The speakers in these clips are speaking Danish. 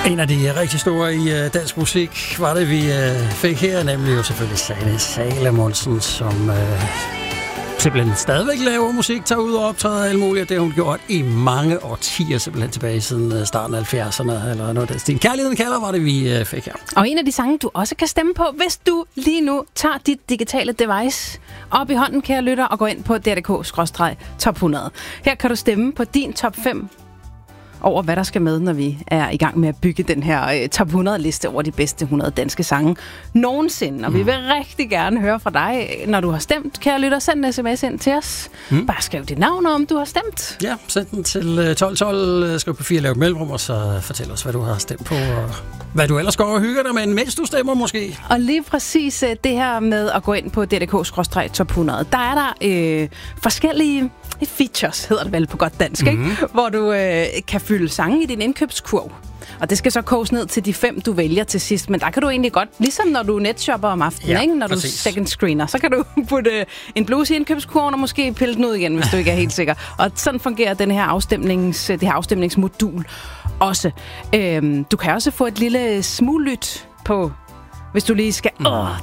En af de rigtig store i dansk musik var det, vi fik her, nemlig jo selvfølgelig Sanne Salomonsen, som simpelthen stadigvæk laver musik, tager ud og optræder alt muligt. Det har hun gjort i mange årtier, simpelthen tilbage siden starten af 70'erne, eller noget af den. Kærligheden kalder var det, vi fik her. Og en af de sange, du også kan stemme på, hvis du lige nu tager dit digitale device op i hånden, kære lytter, og går ind på dr.dk/top 100. Her kan du stemme på din top 5 over, hvad der skal med, når vi er i gang med at bygge den her top 100-liste over de bedste 100 danske sange nogensinde. Og vi vil rigtig gerne høre fra dig, når du har stemt. Kære lytter, send en sms ind til os. Bare skriv dit navn, om du har stemt. Ja, send den til 1212, skriv på 4, lav et mellemrum, og så fortæl os, hvad du har stemt på, og hvad du ellers går og hygger dig med, mens du stemmer måske. Og lige præcis det her med at gå ind på dr.dk/top 100, der er der forskellige features, hedder det vel på godt dansk, ikke? Hvor du kan fylde sange i din indkøbskurv. Og det skal så koges ned til de 5, du vælger til sidst. Men der kan du egentlig godt, ligesom når du netshopper om aftenen, ikke? Når præcis. Du second screener, så kan du putte en bluse i indkøbskurven og måske pille den ud igen, hvis du ikke er helt sikker. Og sådan fungerer det her afstemningsmodul også. Du kan også få et lille smuglyt på, hvis du lige skal,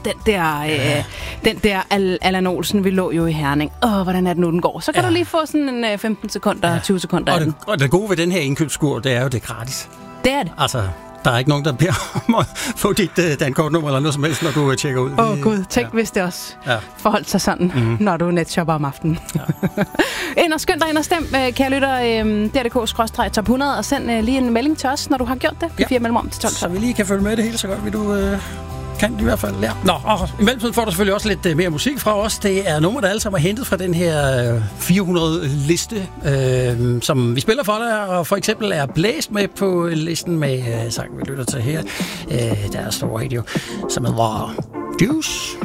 den der Allan Olsen, vi lå jo i Herning. Hvordan er det nu, den går? Så kan du lige få sådan en 15 sekunder, 20 sekunder af den. Og det gode ved den her indkøbskur, det er jo, det er gratis. Det er det. Altså, der er ikke nogen, der beder om at få dit dankortnummer eller noget som helst, når du tjekker ud. Gud, tænk hvis det også forholdt sig sådan, når du netshopper om aftenen. Ja. Ind og skynd dig ind og stem, kære lytter, dr.dk/top 100, og send lige en melding til os, når du har gjort det. P4 mellemrum til 12. Så vi lige kan følge med det hele så godt, vil du kan i hvert fald. Ja. Nå, og i mellemtiden får du selvfølgelig også lidt mere musik fra os. Det er numre, der alle sammen er hentet fra den her 400-liste, som vi spiller for dig, og for eksempel er blæst med på listen med sangen, vi lytter til her. Der står radio, som hedder Juice.